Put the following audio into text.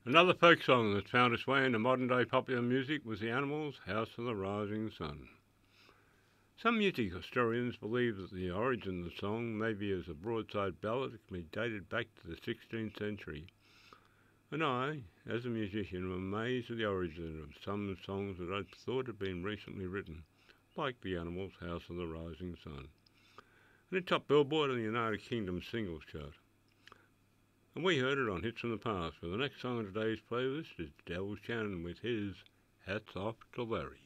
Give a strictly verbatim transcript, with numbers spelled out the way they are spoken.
Another folk song that found its way into modern day popular music was the Animals' House of the Rising Sun. Some music historians believe that the origin of the song may be as a broadside ballad that can be dated back to the sixteenth century. And I, as a musician, am amazed at the origin of some songs that I thought had been recently written, like the Animals' House of the Rising Sun. And it topped Billboard on the United Kingdom singles chart. And we heard it on Hits from the Past, where the next song on today's playlist is Del Shannon with his Hats Off to Larry.